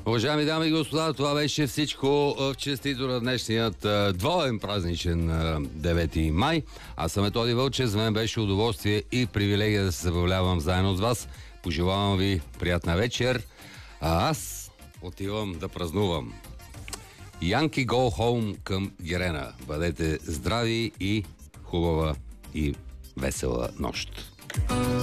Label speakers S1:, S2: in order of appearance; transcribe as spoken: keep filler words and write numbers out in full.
S1: Уважаеми дами и господа, това беше всичко в честито на днешният двоен празничен девети май. Аз съм Методи Вълчев, за мен беше удоволствие и привилегия да се забавлявам заедно с вас. Пожелавам ви приятна вечер, а аз отивам да празнувам. Янки Go Home към Герена. Бъдете здрави и хубава и весела нощ.